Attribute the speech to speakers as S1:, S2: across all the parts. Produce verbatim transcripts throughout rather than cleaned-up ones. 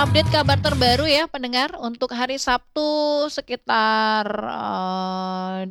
S1: update kabar terbaru ya pendengar untuk hari Sabtu sekitar uh,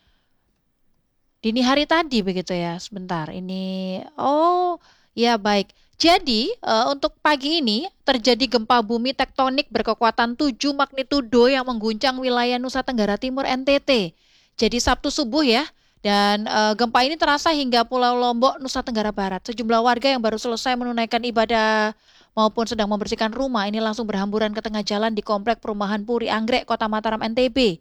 S1: dini hari tadi begitu ya. Sebentar ini. Oh ya baik. Jadi uh, untuk pagi ini terjadi gempa bumi tektonik berkekuatan tujuh magnitudo yang mengguncang wilayah Nusa Tenggara Timur N T T. Jadi Sabtu subuh ya. Dan uh, gempa ini terasa hingga Pulau Lombok, Nusa Tenggara Barat. Sejumlah warga yang baru selesai menunaikan ibadah maupun sedang membersihkan rumah ini langsung berhamburan ke tengah jalan di komplek perumahan Puri Anggrek, Kota Mataram, N T B.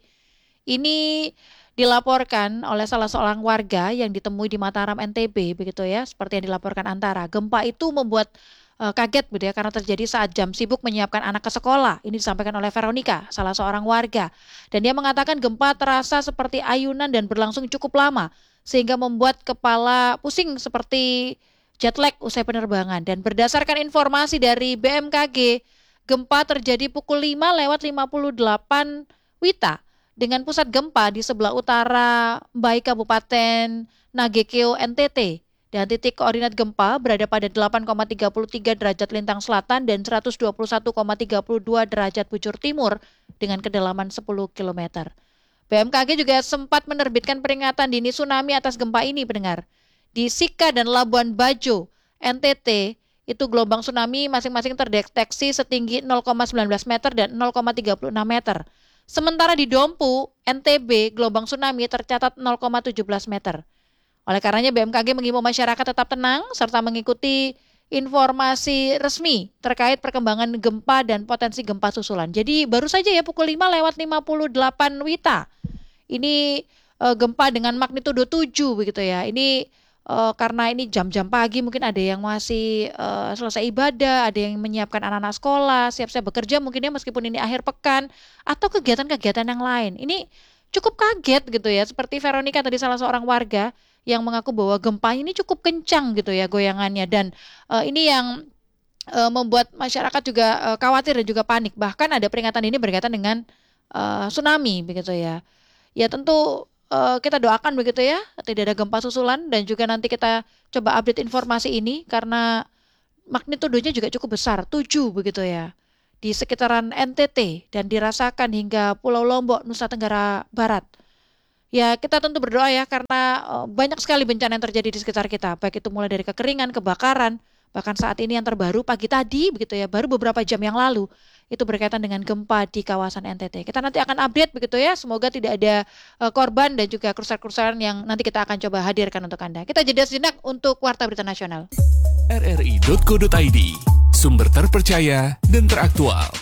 S1: Ini dilaporkan oleh salah seorang warga yang ditemui di Mataram, N T B, begitu ya, seperti yang dilaporkan Antara. Gempa itu membuat uh, kaget begitu ya, karena terjadi saat jam sibuk menyiapkan anak ke sekolah. Ini disampaikan oleh Veronica, salah seorang warga. Dan dia mengatakan gempa terasa seperti ayunan dan berlangsung cukup lama, sehingga membuat kepala pusing seperti jet lag usai penerbangan. Dan berdasarkan informasi dari B M K G, gempa terjadi pukul lima lewat lima puluh delapan Wita dengan pusat gempa di sebelah utara Mbai Kabupaten Nagekeo N T T. Dan titik koordinat gempa berada pada delapan koma tiga tiga derajat lintang selatan dan seratus dua puluh satu koma tiga dua derajat bujur timur dengan kedalaman sepuluh kilometer. B M K G juga sempat menerbitkan peringatan dini tsunami atas gempa ini, pendengar. Di Sika dan Labuan Bajo, N T T, itu gelombang tsunami masing-masing terdeteksi setinggi nol koma satu sembilan meter dan nol koma tiga enam meter. Sementara di Dompu, N T B, gelombang tsunami tercatat nol koma tujuh belas meter. Oleh karenanya B M K G mengimbau masyarakat tetap tenang serta mengikuti informasi resmi terkait perkembangan gempa dan potensi gempa susulan. Jadi baru saja ya pukul lima lewat lima puluh delapan Wita. Ini uh, gempa dengan magnitudo tujuh begitu ya. Ini Uh, karena ini jam-jam pagi mungkin ada yang masih uh, selesai ibadah, ada yang menyiapkan anak-anak sekolah, siap-siap bekerja mungkin ya meskipun ini akhir pekan atau kegiatan-kegiatan yang lain. Ini cukup kaget gitu ya, seperti Veronica tadi salah seorang warga yang mengaku bahwa gempa ini cukup kencang gitu ya goyangannya, dan uh, ini yang uh, membuat masyarakat juga uh, khawatir dan juga panik. Bahkan ada peringatan ini berkaitan dengan uh, tsunami begitu ya. Ya tentu Uh, kita doakan begitu ya, tidak ada gempa susulan, dan juga nanti kita coba update informasi ini karena magnitudonya juga cukup besar, tujuh begitu ya, di sekitaran N T T dan dirasakan hingga Pulau Lombok, Nusa Tenggara Barat. Ya kita tentu berdoa ya karena uh, banyak sekali bencana yang terjadi di sekitar kita, baik itu mulai dari kekeringan, kebakaran, bahkan saat ini yang terbaru pagi tadi begitu ya, baru beberapa jam yang lalu itu berkaitan dengan gempa di kawasan N T T. Kita nanti akan update begitu ya, semoga tidak ada uh, korban dan juga kerusakan-kerusakan yang nanti kita akan coba hadirkan untuk Anda. Kita jeda sejenak untuk Warta Berita Nasional.
S2: R R I dot co dot I D, sumber terpercaya dan teraktual.